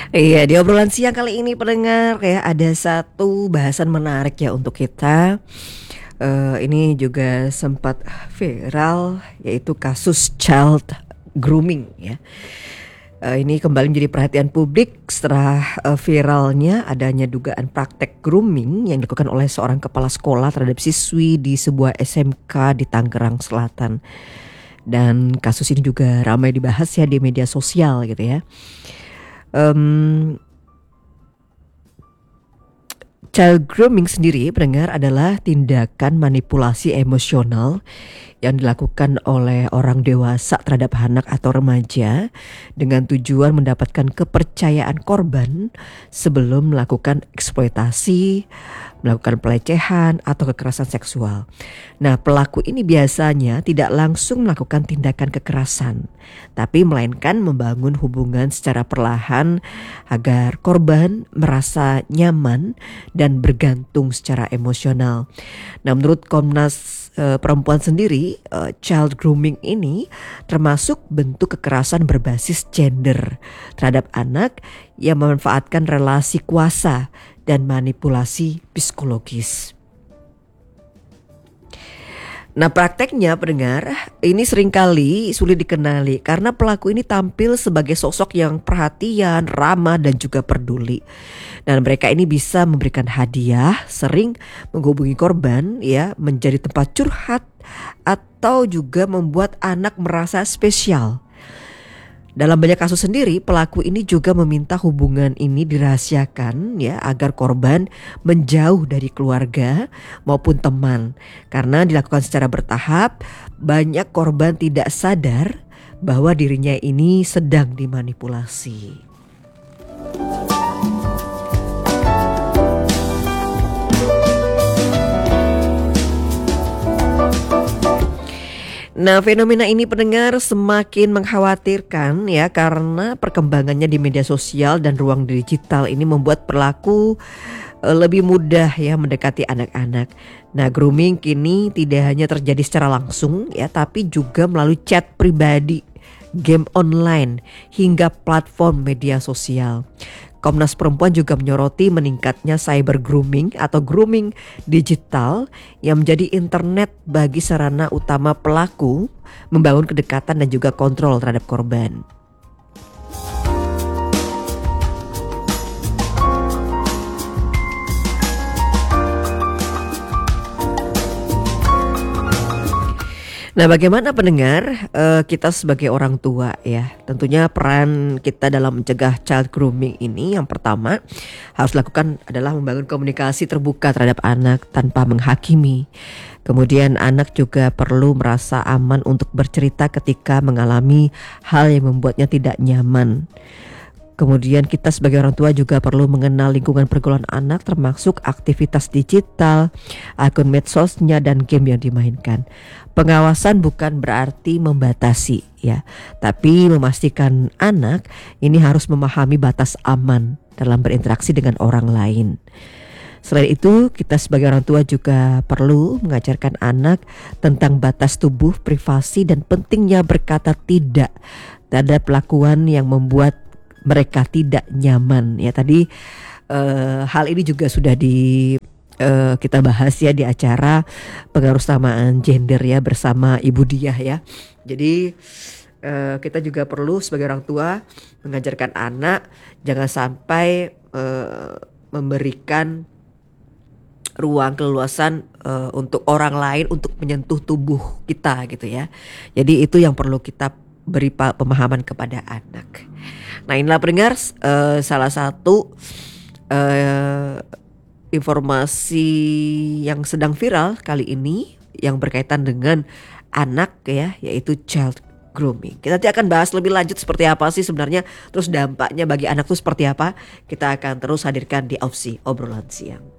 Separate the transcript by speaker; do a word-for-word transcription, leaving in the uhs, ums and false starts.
Speaker 1: Iya, di obrolan siang kali ini pendengar ya ada satu bahasan menarik ya untuk kita. Eh, ini juga sempat viral yaitu kasus child grooming ya. Eh, ini kembali menjadi perhatian publik setelah eh, viralnya adanya dugaan praktek grooming yang dilakukan oleh seorang kepala sekolah terhadap siswi di sebuah S M K di Tangerang Selatan. Dan kasus ini juga ramai dibahas ya di media sosial gitu ya. Um, Child grooming sendiri pendengar adalah tindakan manipulasi emosional yang dilakukan oleh orang dewasa terhadap anak atau remaja dengan tujuan mendapatkan kepercayaan korban sebelum melakukan eksploitasi, melakukan pelecehan atau kekerasan seksual. Nah, pelaku ini biasanya tidak langsung melakukan tindakan kekerasan, tapi melainkan membangun hubungan secara perlahan agar korban merasa nyaman dan bergantung secara emosional. Nah, menurut Komnas e, Perempuan sendiri, e, child grooming ini termasuk bentuk kekerasan berbasis gender terhadap anak yang memanfaatkan relasi kuasa dan manipulasi psikologis. Nah, prakteknya pendengar ini seringkali sulit dikenali karena pelaku ini tampil sebagai sosok yang perhatian, ramah dan juga peduli. Dan mereka ini bisa memberikan hadiah, sering menghubungi korban ya, menjadi tempat curhat atau juga membuat anak merasa spesial. Dalam banyak kasus sendiri, pelaku ini juga meminta hubungan ini dirahasiakan ya agar korban menjauh dari keluarga maupun teman. Karena dilakukan secara bertahap, banyak korban tidak sadar bahwa dirinya ini sedang dimanipulasi. Nah, fenomena ini pendengar semakin mengkhawatirkan ya karena perkembangannya di media sosial dan ruang digital ini membuat pelaku e, lebih mudah ya mendekati anak-anak. Nah, grooming kini tidak hanya terjadi secara langsung ya, tapi juga melalui chat pribadi, game online hingga platform media sosial. Komnas Perempuan juga menyoroti meningkatnya cyber grooming atau grooming digital yang menjadi internet bagi sarana utama pelaku membangun kedekatan dan juga kontrol terhadap korban. Nah, bagaimana pendengar uh, kita sebagai orang tua ya, tentunya peran kita dalam mencegah child grooming ini yang pertama harus dilakukan adalah membangun komunikasi terbuka terhadap anak tanpa menghakimi. Kemudian anak juga perlu merasa aman untuk bercerita ketika mengalami hal yang membuatnya tidak nyaman. Kemudian kita sebagai orang tua juga perlu mengenal lingkungan pergaulan anak termasuk aktivitas digital, akun medsosnya dan game yang dimainkan. Pengawasan bukan berarti membatasi ya, tapi memastikan anak ini harus memahami batas aman dalam berinteraksi dengan orang lain. Selain itu, kita sebagai orang tua juga perlu mengajarkan anak tentang batas tubuh, privasi dan pentingnya berkata tidak terhadap perlakuan yang membuat mereka tidak nyaman ya. Tadi uh, hal ini juga sudah di uh, kita bahas ya di acara pengaruh samaan gender ya bersama Ibu Diah ya. Jadi uh, kita juga perlu sebagai orang tua mengajarkan anak jangan sampai uh, memberikan ruang keleluasan uh, untuk orang lain untuk menyentuh tubuh kita gitu ya. Jadi itu yang perlu kita beri pemahaman kepada anak. Nah, inilah pendengar uh, salah satu uh, informasi yang sedang viral kali ini yang berkaitan dengan anak ya, yaitu child grooming. Kita nanti akan bahas lebih lanjut seperti apa sih sebenarnya, terus dampaknya bagi anak itu seperti apa. Kita akan terus hadirkan di Opsi Obrolan Siang.